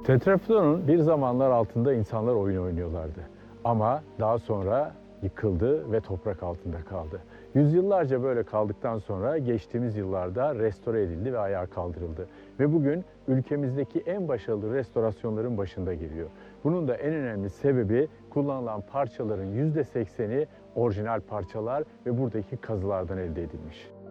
Tetrapodon'un bir zamanlar altında insanlar oyun oynuyorlardı. Ama daha sonra yıkıldı ve toprak altında kaldı. Yüzyıllarca böyle kaldıktan sonra geçtiğimiz yıllarda restore edildi ve ayağa kaldırıldı. Ve bugün ülkemizdeki en başarılı restorasyonların başında geliyor. Bunun da en önemli sebebi kullanılan parçaların %80'i orijinal parçalar ve buradaki kazılardan elde edilmiş.